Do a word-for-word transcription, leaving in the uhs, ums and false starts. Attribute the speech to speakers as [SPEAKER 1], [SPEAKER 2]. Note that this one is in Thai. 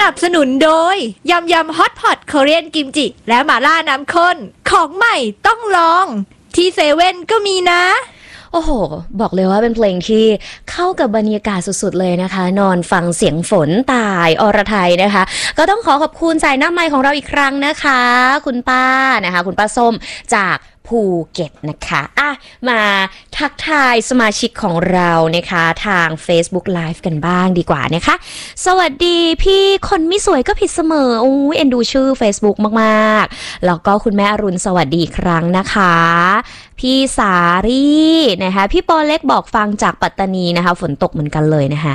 [SPEAKER 1] นับสนุนโดยยำยำฮอตพอตเกาหลีกิมจิและหม่าล่าน้ำข้นของใหม่ต้องลองที่เซเว่นก็มีนะ
[SPEAKER 2] โอ้โหบอกเลยว่าเป็นเพลงที่เข้ากับบรรยากาศสุดๆเลยนะคะนอนฟังเสียงฝนตายอรไทยนะคะก็ต้องขอขอบคุณสายหน้าไมค์ของเราอีกครั้งนะคะคุณป้านะคะคุณป้าส้มจากภูเก็ตนะคะอ่ะมาทักทายสมาชิกของเรานะคะทาง Facebook Live กันบ้างดีกว่านะคะสวัสดีพี่คนไม่สวยก็ผิดเสมออู้เอ็นดูชื่อ Facebook มากๆแล้วก็คุณแม่อรุณสวัสดีอีกครั้งนะคะพี่สารีนะคะพี่ปอเล็กบอกฟังจากปัตตานีนะคะฝนตกเหมือนกันเลยนะคะ